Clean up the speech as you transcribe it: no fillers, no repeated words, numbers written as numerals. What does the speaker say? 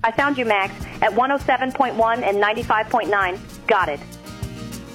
I found you, Max, at 107.1 and 95.9. Got it.